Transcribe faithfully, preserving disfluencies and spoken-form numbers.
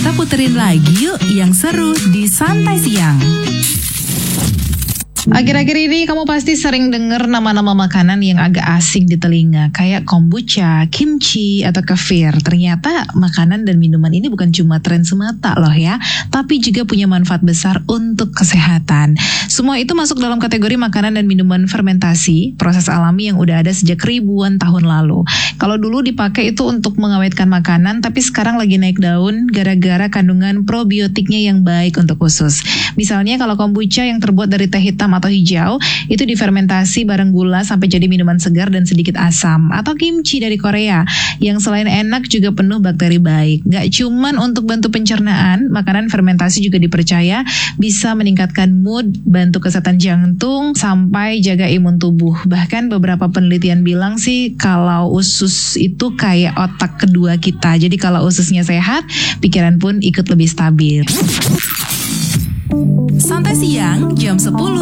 Kita puterin lagi yuk yang seru di Santai Siang. Akhir-akhir ini kamu pasti sering dengar nama-nama makanan yang agak asing di telinga, kayak kombucha, kimchi, atau kefir. Ternyata makanan dan minuman ini bukan cuma tren semata loh ya, tapi juga punya manfaat besar untuk kesehatan. Semua itu masuk dalam kategori makanan dan minuman fermentasi, proses alami yang udah ada sejak ribuan tahun lalu. Kalau dulu dipakai itu untuk mengawetkan makanan, tapi sekarang lagi naik daun gara-gara kandungan probiotiknya yang baik untuk usus. Misalnya kalau kombucha yang terbuat dari teh hitam atau hijau, itu difermentasi bareng gula sampai jadi minuman segar dan sedikit asam. Atau kimchi dari Korea, yang selain enak juga penuh bakteri baik. Gak cuman untuk bantu pencernaan, makanan fermentasi juga dipercaya bisa meningkatkan mood, bantu kesehatan jantung, sampai jaga imun tubuh. Bahkan beberapa penelitian bilang sih kalau usus itu kayak otak kedua kita. Jadi kalau ususnya sehat, pikiran pun ikut lebih stabil. Santai Siang jam sepuluh